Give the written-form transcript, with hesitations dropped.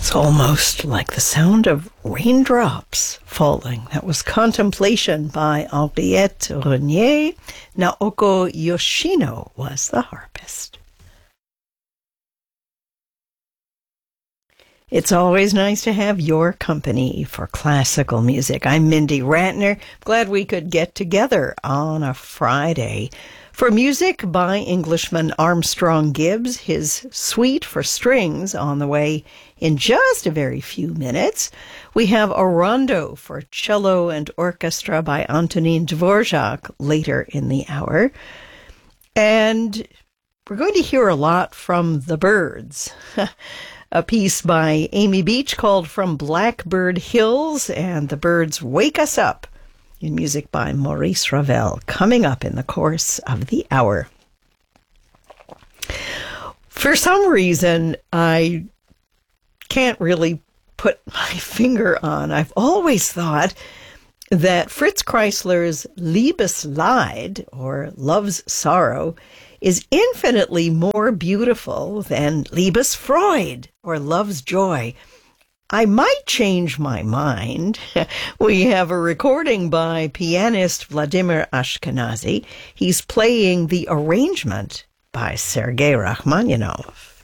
It's almost like the sound of raindrops falling. That was Contemplation by Henriette Renier. Naoko Yoshino was the harpist. It's always nice to have your company for classical music. I'm Mindy Ratner. Glad we could get together on a Friday. For music by Englishman Armstrong Gibbs, his Suite for Strings on the way in just a very few minutes. We have a rondo for cello and orchestra by Antonin Dvorak later in the hour. And we're going to hear a lot from the Byrds. A piece by Amy Beach called From Blackbird Hills, and the Byrds Wake Us Up, in music by Maurice Ravel, coming up in the course of the hour. For some reason, I can't really put my finger on. I've always thought that Fritz Kreisler's Liebesleid, or Love's Sorrow, is infinitely more beautiful than Liebesfreude, or Love's Joy. I might change my mind. We have a recording by pianist Vladimir Ashkenazy. He's playing the arrangement by Sergei Rachmaninoff.